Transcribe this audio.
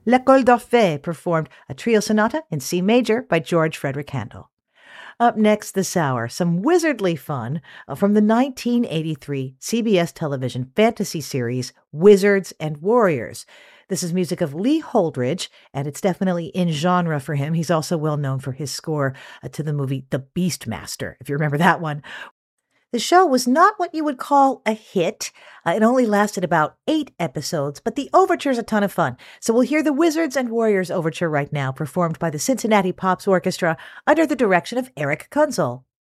L'École d'Orphée performed a trio sonata in C major by George Frederick Handel. Up next this hour, some wizardly fun from the 1983 CBS television fantasy series Wizards and Warriors. This is music of Lee Holdridge, and it's definitely in genre for him. He's also well known for his score to the movie The Beastmaster, if you remember that one. The show was not what you would call a hit. It only lasted about 8 episodes, but the overture's a ton of fun. So we'll hear the Wizards and Warriors overture right now, performed by the Cincinnati Pops Orchestra under the direction of Eric Kunzel.